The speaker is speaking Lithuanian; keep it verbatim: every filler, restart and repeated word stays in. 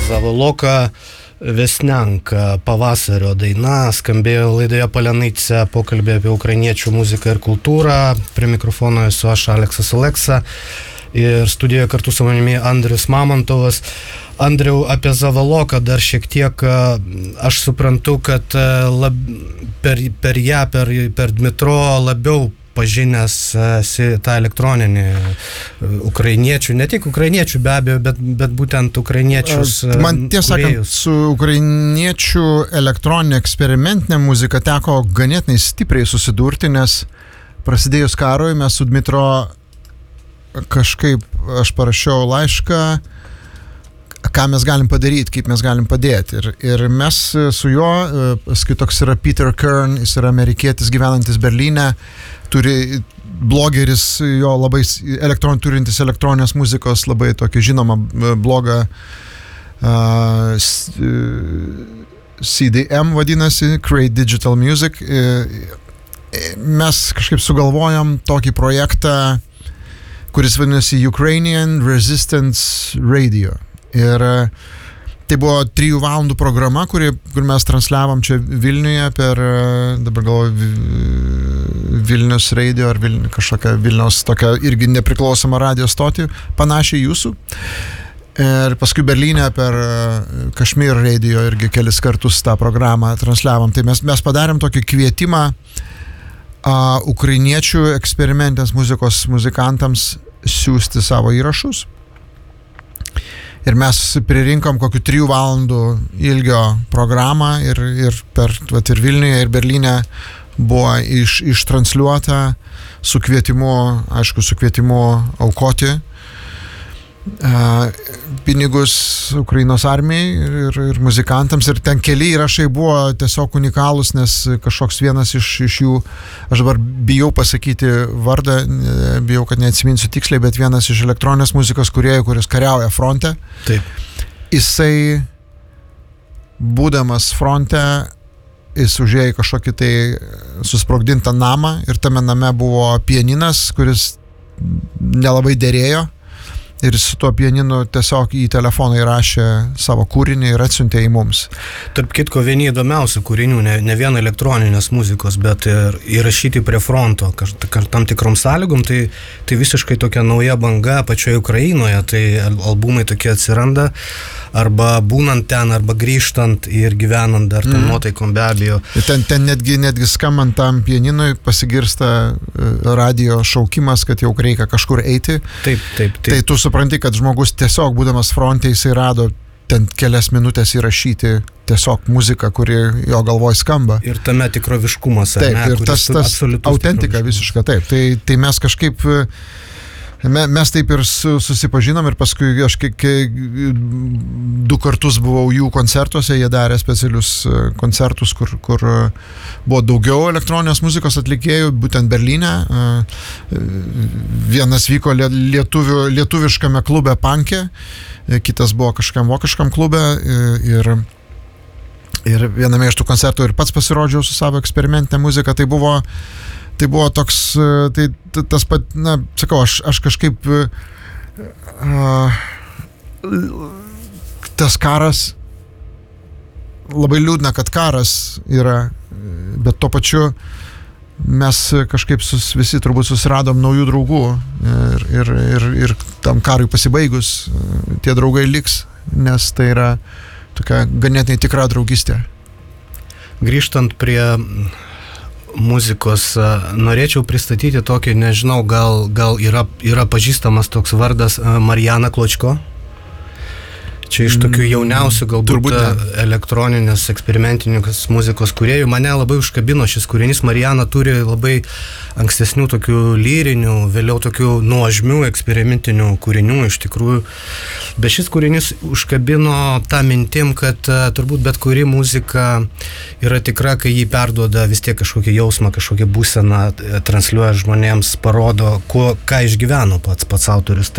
Zavoloka Vesnenka pavasario daina skambėjo laidoje Palenytė, pokalbė apie ukrainiečių muziką ir kultūrą. Prie mikrofono esu aš, Aleksas Aleksa, ir studijoje kartu su manimi Andrius Mamontovas. Andriau, apie Zavoloką dar šiek tiek. Aš suprantu, kad lab, per, per ją, per, per Dmitro labiau pažinęs esi tą elektroninį ukrainiečių, ne tik ukrainiečių be abejo, bet, bet būtent ukrainiečius. Man tiesą sakant, su ukrainiečių elektroninė eksperimentinė muzika teko ganėtinai stipriai susidurti, nes prasidėjus karui mes su Dmitro kažkaip, aš parašiau laišką, ką mes galim padaryti, kaip mes galim padėti. Ir, ir mes su juo, paskui toks yra Peter Kern, jis yra amerikietis gyvenantis Berlyne, turi blogeris, jo labai elektron, turintis elektroninės muzikos, labai tokį žinomą blogą uh, C D M vadinasi, Create Digital Music. Mes kažkaip sugalvojom tokį projektą, kuris vadinasi Ukrainian Resistance Radio. Ir tai buvo trijų valandų programa, kuri, kur mes transliavom čia Vilniuje per, dabar galvoju, Vilnius Radio ar Vilnius, kažkokią Vilniaus tokią irgi nepriklausomą radio stotį, panašiai jūsų. Ir paskui Berlyne per Kashmir Radio irgi kelis kartus tą programą transliavom. Tai mes, mes padarėm tokį kvietimą uh, ukrainiečių eksperimentinės muzikos muzikantams siųsti savo įrašus. Ir mes pririnkom kokių trijų valandų ilgio programą ir, ir per vat, ir Vilniuje, ir Berlyne buvo iš, ištransliuota su kvietimu, aišku, su kvietimu aukoti uh, pinigus Ukrainos armijai ir, ir muzikantams. Ir ten keli įrašai buvo tiesiog unikalūs, nes kažkoks vienas iš, iš jų, aš dabar bijau pasakyti vardą, bijau, kad neatsiminsiu tiksliai, bet vienas iš elektroninės muzikos kūrėjų, kuris kariauja fronte. Taip. Jisai, būdamas fronte, jis užėjo į kažkokį tai susprogdintą namą ir tame name buvo pianinas, kuris nelabai derėjo. Ir su tuo pianinu tiesiog į telefoną įrašė savo kūrinį ir atsiuntė į mums. Tarp kitko, vieni įdomiausių kūrinių, ne, ne vien elektroninės muzikos, bet ir įrašyti prie fronto, kar, kar, tam tikrom sąlygom, tai, tai visiškai tokia nauja banga pačioje Ukrainoje, tai albumai tokie atsiranda, arba būnant ten, arba grįžtant ir gyvenant dar tam mm. nuotaikom be abejo. Ten, ten netgi, netgi skambant tam pianinui pasigirsta radio šaukimas, kad jau reikia kažkur eiti. Taip, taip, taip. Tai tu supranti, kad žmogus tiesiog būdamas fronte, jisai rado ten kelias minutės įrašyti tiesiog muziką, kuri jo galvoj skamba. Ir tame tikroviškumas, ar taip, ne? Ir tas, tas autentika visiška, taip. Tai, tai mes kažkaip, me, mes taip ir su, susipažinom ir paskui aš kai, kai du kartus buvau jų koncertuose, jie darė specialius koncertus, kur, kur buvo daugiau elektroninės muzikos atlikėjų, būtent Berlyne. Vienas vyko lietuvių, lietuviškame klube Panke, kitas buvo kažkam vokiškam klube ir, ir viename iš tų koncertų ir pats pasirodžiau su savo eksperimentinė muzika. Tai buvo, tai buvo toks, tai tas pat, na, sakau, aš, aš kažkaip uh, tas karas, labai liūdna, kad karas yra, bet tuo pačiu mes kažkaip sus, visi turbūt susiradom naujų draugų ir, ir, ir, ir tam karui pasibaigus tie draugai liks, nes tai yra tokia ganėtinai tikra draugystė. Grįžtant prie muzikos, norėčiau pristatyti tokį, nežinau, gal, gal yra, yra pažįstamas toks vardas Mariana Kločko. Čia iš tokių jauniausių galbūt elektroninės eksperimentinės muzikos kūrėjų. Mane labai užkabino šis kūrinys. Mariana turi labai ankstesnių tokių lyrinių, vėliau tokių nuožmių eksperimentinių kūrinių iš tikrųjų. Bet šis kūrinys užkabino tą mintim, kad uh, turbūt bet kuri muzika yra tikra, kai jį perduoda vis tiek kažkokį jausmą, kažkokią būseną, transliuoja žmonėms, parodo, ko, ką išgyveno pats, pats autorius. Tai